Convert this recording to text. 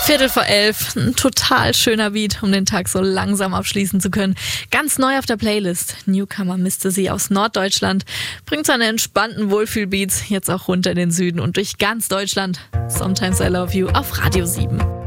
11:15, ein total schöner Beat, um den Tag so langsam abschließen zu können. Ganz neu auf der Playlist. Newcomer Mystersy aus Norddeutschland bringt seine entspannten Wohlfühlbeats jetzt auch runter in den Süden und durch ganz Deutschland. Sometimes I Love You auf Radio 7.